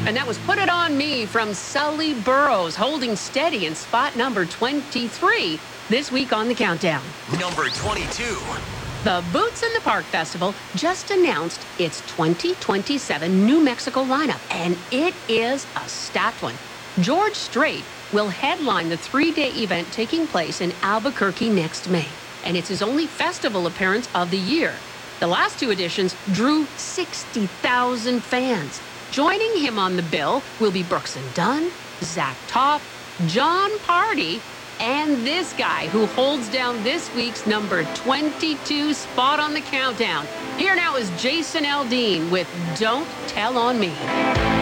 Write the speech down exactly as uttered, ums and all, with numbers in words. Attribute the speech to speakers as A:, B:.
A: And that was Put It On Me from Sully Burrows, holding steady in spot number twenty-three this week on the countdown.
B: Number twenty-two.
A: The Boots in the Park Festival just announced its twenty twenty-seven New Mexico lineup, and it is a stacked one. George Strait will headline the three-day event taking place in Albuquerque next May, and it's his only festival appearance of the year. The last two editions drew sixty thousand fans. Joining him on the bill will be Brooks and Dunn, Zach Top, John Party, and this guy who holds down this week's number twenty-two spot on the countdown. Here now is Jason Aldean with Don't Tell on Me.